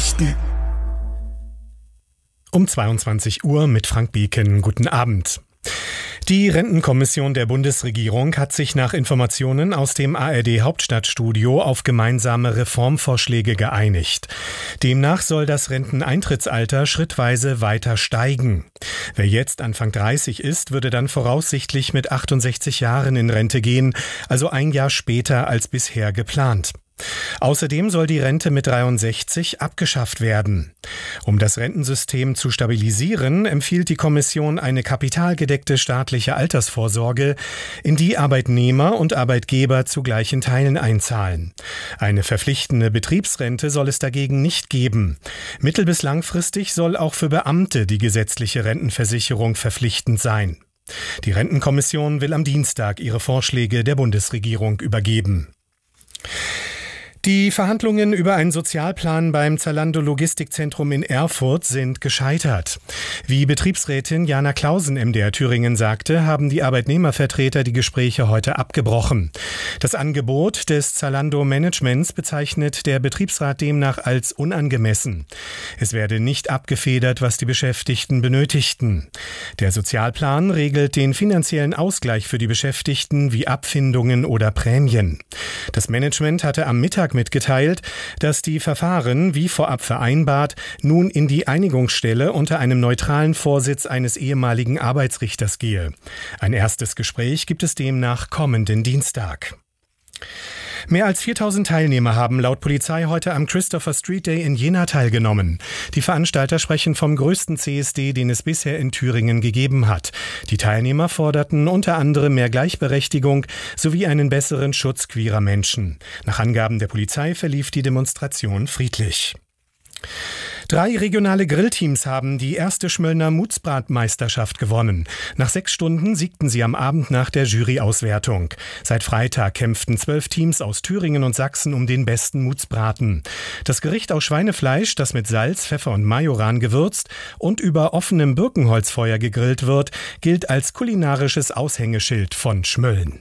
Nachrichten. Um 22 Uhr mit Frank Beken. Guten Abend. Die Rentenkommission der Bundesregierung hat sich nach Informationen aus dem ARD-Hauptstadtstudio auf gemeinsame Reformvorschläge geeinigt. Demnach soll das Renteneintrittsalter schrittweise weiter steigen. Wer jetzt Anfang 30 ist, würde dann voraussichtlich mit 68 Jahren in Rente gehen, also ein Jahr später als bisher geplant. Außerdem soll die Rente mit 63 abgeschafft werden. Um das Rentensystem zu stabilisieren, empfiehlt die Kommission eine kapitalgedeckte staatliche Altersvorsorge, in die Arbeitnehmer und Arbeitgeber zu gleichen Teilen einzahlen. Eine verpflichtende Betriebsrente soll es dagegen nicht geben. Mittel- bis langfristig soll auch für Beamte die gesetzliche Rentenversicherung verpflichtend sein. Die Rentenkommission will am Dienstag ihre Vorschläge der Bundesregierung übergeben. Die Verhandlungen über einen Sozialplan beim Zalando Logistikzentrum in Erfurt sind gescheitert. Wie Betriebsrätin Jana Clausen MDR Thüringen sagte, haben die Arbeitnehmervertreter die Gespräche heute abgebrochen. Das Angebot des Zalando Managements bezeichnet der Betriebsrat demnach als unangemessen. Es werde nicht abgefedert, was die Beschäftigten benötigten. Der Sozialplan regelt den finanziellen Ausgleich für die Beschäftigten wie Abfindungen oder Prämien. Das Management hatte am Mittag mitgeteilt, dass die Verfahren, wie vorab vereinbart, nun in die Einigungsstelle unter einem neutralen Vorsitz eines ehemaligen Arbeitsrichters gehe. Ein erstes Gespräch gibt es demnach kommenden Dienstag. Mehr als 4000 Teilnehmer haben laut Polizei heute am Christopher Street Day in Jena teilgenommen. Die Veranstalter sprechen vom größten CSD, den es bisher in Thüringen gegeben hat. Die Teilnehmer forderten unter anderem mehr Gleichberechtigung sowie einen besseren Schutz queerer Menschen. Nach Angaben der Polizei verlief die Demonstration friedlich. 3 regionale Grillteams haben die erste Schmöllner Mutzbratmeisterschaft gewonnen. Nach 6 Stunden siegten sie am Abend nach der Juryauswertung. Seit Freitag kämpften 12 Teams aus Thüringen und Sachsen um den besten Mutzbraten. Das Gericht aus Schweinefleisch, das mit Salz, Pfeffer und Majoran gewürzt und über offenem Birkenholzfeuer gegrillt wird, gilt als kulinarisches Aushängeschild von Schmölln.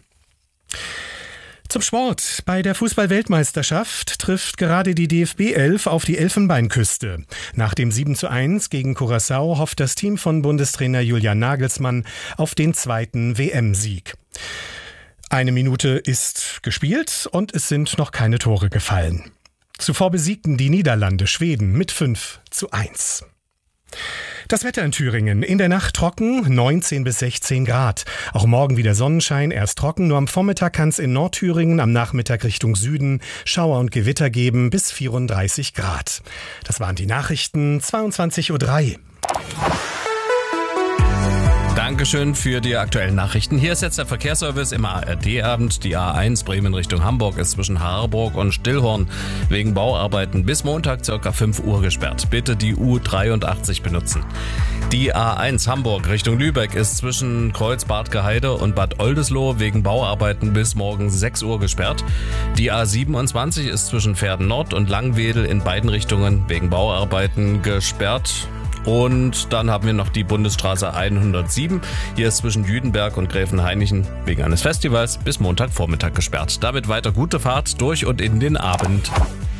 Zum Sport. Bei der Fußball-Weltmeisterschaft trifft gerade die DFB 11 auf die Elfenbeinküste. Nach dem 7:1 gegen Curaçao hofft das Team von Bundestrainer Julian Nagelsmann auf den zweiten WM-Sieg. 1 Minute ist gespielt und es sind noch keine Tore gefallen. Zuvor besiegten die Niederlande Schweden mit 5:1. Das Wetter in Thüringen. In der Nacht trocken, 19 bis 16 Grad. Auch morgen wieder Sonnenschein, erst trocken. Nur am Vormittag kann es in Nordthüringen am Nachmittag Richtung Süden Schauer und Gewitter geben bis 34 Grad. Das waren die Nachrichten, 22:03 Uhr. Dankeschön für die aktuellen Nachrichten. Hier ist jetzt der Verkehrsservice im ARD-Abend. Die A1 Bremen Richtung Hamburg ist zwischen Harburg und Stillhorn wegen Bauarbeiten bis Montag ca. 5 Uhr gesperrt. Bitte die U83 benutzen. Die A1 Hamburg Richtung Lübeck ist zwischen Kreuz-Bad Geheide und Bad Oldesloe wegen Bauarbeiten bis morgen 6 Uhr gesperrt. Die A27 ist zwischen Verden Nord und Langwedel in beiden Richtungen wegen Bauarbeiten gesperrt. Und dann haben wir noch die Bundesstraße 107. Hier ist zwischen Jüdenberg und Gräfenhainichen wegen eines Festivals bis Montagvormittag gesperrt. Damit weiter gute Fahrt durch und in den Abend.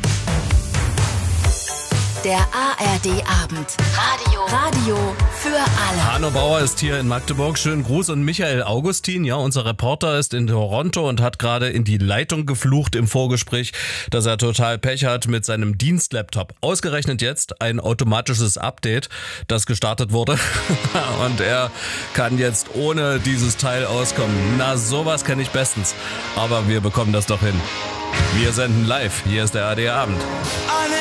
Der ARD-Abend. Radio für alle. Hanno Bauer ist hier in Magdeburg. Schönen Gruß. Und Michael Augustin, ja, unser Reporter, ist in Toronto und hat gerade in die Leitung geflucht im Vorgespräch, dass er total Pech hat mit seinem Dienstlaptop. Ausgerechnet jetzt ein automatisches Update, das gestartet wurde. Und er kann jetzt ohne dieses Teil auskommen. Na, sowas kenne ich bestens. Aber wir bekommen das doch hin. Wir senden live. Hier ist der ARD-Abend.